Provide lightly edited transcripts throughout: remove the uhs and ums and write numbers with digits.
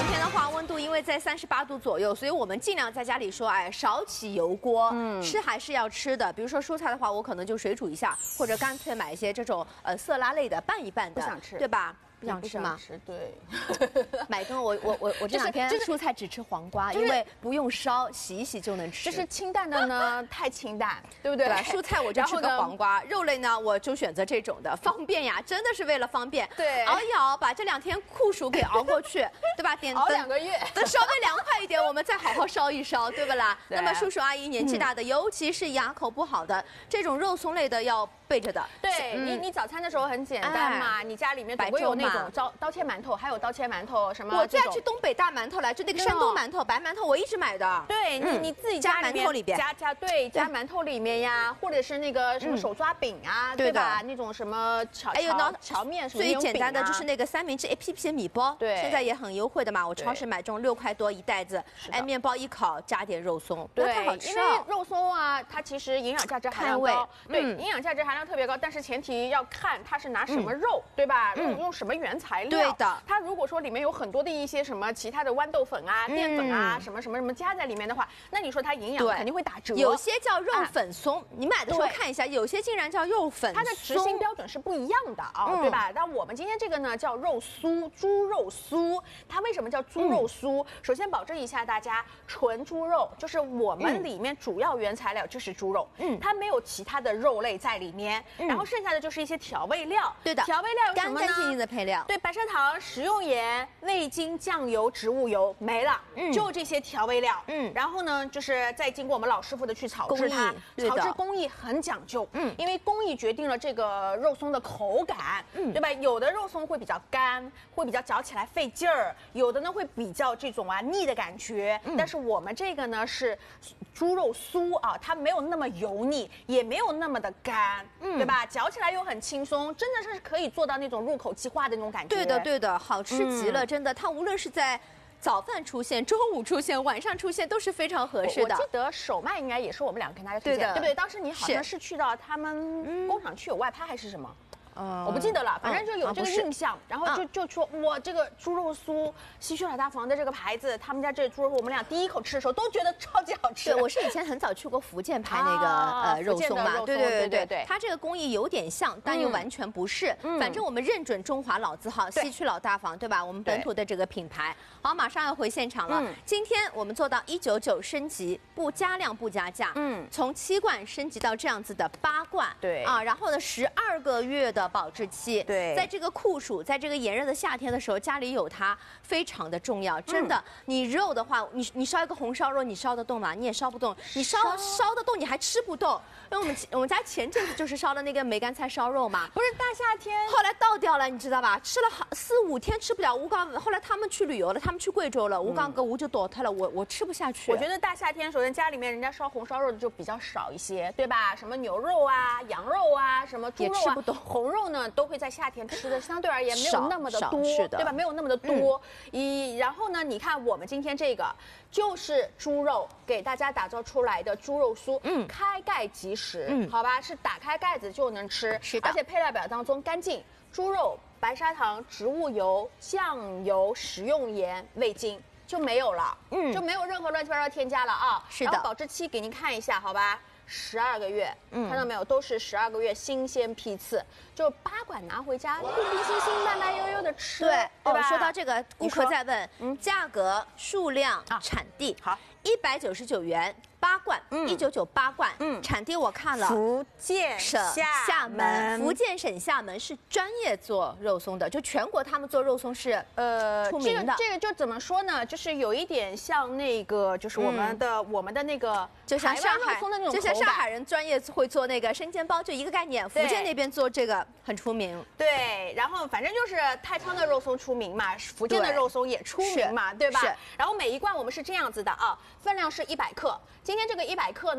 天的话，温度因为在38度左右，所以我们尽量在家里说，哎，少起油锅，吃还是要吃的。比如说蔬菜的话，我可能就水煮一下，或者干脆买一些这种色拉类的拌一拌的， 不想吃， 对吧？不想吃吗？ 对， 买根我这两天蔬菜只吃黄瓜，因为不用烧，洗一洗就能吃。 就是清淡的呢，太清淡，对不对？ 蔬菜我就吃个黄瓜，肉类呢我就选择这种的，方便呀，真的是为了方便。 对， 熬一熬，把这2天酷暑给熬过去，对吧？ 熬2个月， 等稍微凉快一点，我们再好好烧一烧，对不啦？那么叔叔阿姨年纪大的，尤其是牙口不好的，这种肉松类的要备着的。 对你早餐的时候很简单嘛，你家里面总会有那种刀切馒头，还有刀切馒头什么。 我最爱吃东北大馒头了，就那个山东馒头、白馒头，我一直买的。 对你自己加馒头里边加馒头里面呀，或者是那个什么手抓饼啊，对吧？那种什么荞面什么。 最简单的就是那个三明治一片片米包， 对， 现在也很优惠的嘛。我超市买这种6块多一袋子，哎，面包一烤加点肉松， 对， 太好吃了。因为肉松啊，它其实营养价值含量高，对，营养价值含量特别高，但是前提要看它是拿什么肉，对吧？用什么原材料？ 对的。 它如果说里面有很多的一些什么其他的豌豆粉啊、淀粉啊、什么加在里面的话，那你说它营养肯定会打折。 有些叫肉粉松，你买的时候看一下，有些竟然叫肉粉松， 它的执行标准是不一样的啊，对吧？那我们今天这个呢叫肉酥，猪肉酥。它为什么叫猪肉酥？首先保证一下大家，纯猪肉就是我们里面主要原材料就是猪肉，它没有其他的肉类在里面，然后剩下的就是一些调味料。 对的， 调味料有什么呢？ 干净的配料。 对，白砂糖、食用盐、味精、酱油、植物油没了，就这些调味料。然后呢，就是再经过我们老师傅的去炒制它，炒制工艺很讲究。因为工艺决定了这个肉松的口感，对吧？有的肉松会比较干，会比较嚼起来费劲儿；有的呢会比较这种腻的感觉。但是我们这个呢是猪肉酥啊，它没有那么油腻，也没有那么的干，对吧？嚼起来又很轻松，真的是可以做到那种入口即化的那种感觉。 对的，好吃极了，真的。它无论是在早饭出现、中午出现、晚上出现都是非常合适的。 我记得手麦应该也是我们俩跟大家推荐，对不对？当时你好像是去到他们工厂去有外拍还是什么？我不记得了，反正就有这个印象，然后就说我这个猪肉酥，西区老大房的这个牌子，他们家这猪肉，我们俩第一口吃的时候都觉得超级好吃。 对，我是以前很早去过福建拍那个肉松嘛，对，它这个工艺有点像，但又完全不是。反正我们认准中华老字号西区老大房，对吧？我们本土的这个品牌。好，马上要回现场了。今天我们做到199升级，不加量不加价。从7罐升级到这样子的8罐。 对啊，然后呢12个月的保质期， 对， 在这个酷暑，在这个炎热的夏天的时候，家里有它非常的重要。真的，你肉的话，你烧一个红烧肉，你烧得动吗？你也烧不动。你烧得动，你还吃不动。因为我们家前阵子就是烧的那个梅干菜烧肉嘛， 不是大夏天， 后来倒掉了，你知道吧？吃了4、5天吃不了，吴刚后来他们去旅游了，他们去贵州了，吴刚跟吴就倒塌了，我吃不下去。 我觉得大夏天，首先家里面人家烧红烧肉的就比较少一些，对吧？什么牛肉啊、羊肉啊、什么猪肉啊， 也吃不动。 红肉呢都会在夏天吃的，相对而言没有那么的多，对吧？没有那么的多。然后呢，你看我们今天这个就是猪肉给大家打造出来的猪肉酥，开盖即食，好吧，是打开盖子就能吃， 是的， 而且配料表当中干净，猪肉、白砂糖、植物油、酱油、食用盐、味精就没有了，就没有任何乱七八糟添加了啊。 是的， 然后保质期给您看一下，好吧。12个月，看到没有？都是12个月新鲜批次，就8罐拿回家，冰冰清清、慢慢悠悠的吃。 对吧？ 说到这个，顾客在问价格、数量、产地。 好 ，199元8罐，1998罐。产地我看了， 福建省厦门。 福建省厦门是专业做肉松的，就全国他们做肉松是出名的。 这个就怎么说呢？就是有一点像那个，就是我们的那个， 就像上海肉松的那种， 就像上海人专业会做那个生煎包，就一个概念。福建那边做这个很出名。 对，然后反正就是太仓的肉松出名嘛，福建的肉松也出名嘛，对吧？然后每一罐我们是这样子的啊，分量是100克。今天这个100克呢，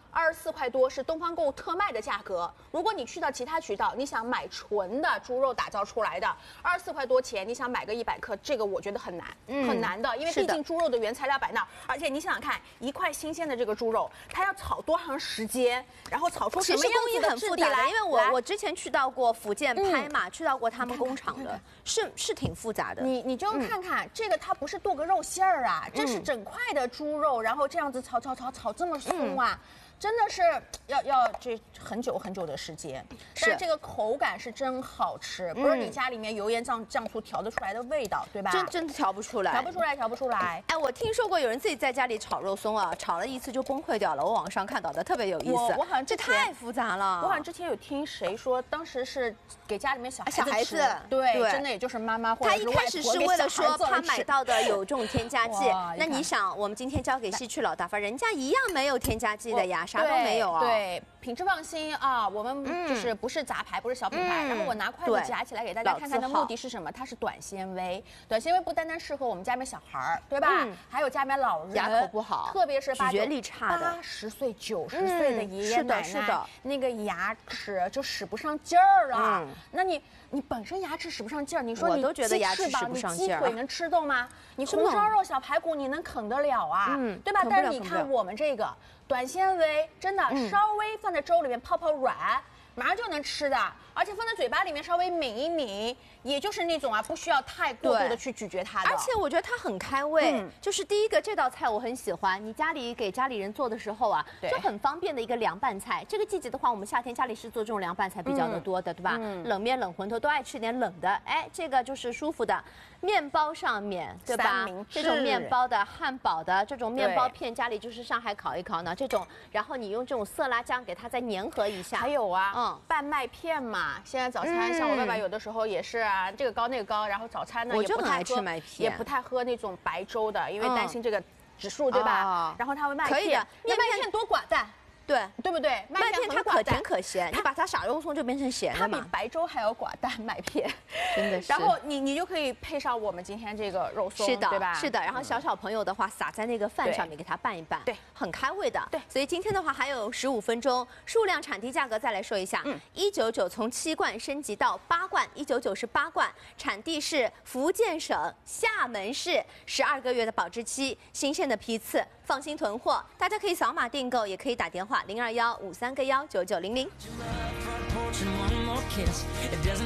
24块多是东方购物特卖的价格。如果你去到其他渠道，你想买纯的猪肉打造出来的，24块多钱，你想买个100克，这个我觉得很难，很难的，因为毕竟猪肉的原材料摆那，而且你想想看，一块新鲜的这个猪肉，它要炒多长时间，然后炒出什么样子的质地来？ 因为我之前去到过福建拍马，去到过他们工厂的，是挺复杂的。 你就看看这个，它不是剁个肉馅儿啊，这是整块的猪肉，然后这样子炒这么松啊。真的是要这很久很久的时间，但是这个口感是真好吃，不是你家里面油盐酱醋调得出来的味道，对吧？ 真的调不出来， 调不出来。 哎，我听说过有人自己在家里炒肉松啊，炒了一次就崩溃掉了。我网上看到的特别有意思。 我好像这太复杂了。 我好像之前有听谁说，当时是给家里面小孩子吃， 对， 真的也就是妈妈或者是外婆他一开始是为了说他买到的有这种添加剂，那你想，我们今天交给西区老大发，人家一样没有添加剂的呀，啥都没有啊。 对，品质放心啊，我们就是不是杂牌，不是小品牌。然后我拿筷子夹起来给大家看看的目的是什么？它是短纤维，短纤维不单单适合我们家里面小孩儿，对吧？还有家里面老人， 牙口不好， 特别是咀嚼力差的 80岁、90岁的爷爷奶奶，那个牙齿就使不上劲儿了。那你本身牙齿使不上劲儿，你说你都觉得牙齿使不上劲儿， 鸡腿能吃动吗？你红烧肉、小排骨你能啃得了啊？对吧？但是你看我们这个。短纤维真的稍微放在粥里面泡软，马上就能吃的，而且放在嘴巴里面稍微抿一抿，也就是那种不需要太过度的去咀嚼它的。 而且我觉得它很开胃，就是第一个这道菜我很喜欢，你家里给家里人做的时候啊，就很方便的一个凉拌菜。这个季节的话，我们夏天家里是做这种凉拌菜比较的多的，对吧？冷面、冷馄饨都爱吃点冷的，哎，这个就是舒服的。面包上面对吧？这种面包的、汉堡的这种面包片，家里就是上海烤一烤呢，这种，然后你用这种色拉酱给它再粘合一下。 还有拌麦片嘛，现在早餐像我爸爸有的时候也是啊，这个高那个高，然后早餐呢我就很爱吃麦片， 也不太喝那种白粥的，因为担心这个指数对吧？然后他会麦片， 可以的， 那麦片多寡淡。对不对？ 麦片它可甜可咸，你把它撒肉松就变成咸的嘛。 它比白粥还要寡淡麦片， 真的是。 然后你就可以配上我们今天这个肉松， 是的， 对吧？ 是的。然后小朋友的话，撒在那个饭上面给它拌一拌， 对， 很开胃的。 对， 所以今天的话还有15分钟，数量、产地、价格再来说一下。199从7罐升级到8罐，199是8罐，产地是福建省厦门市，12个月的保质期，新鲜的批次。放心囤货，大家可以扫码订购，也可以打电话02153个19900。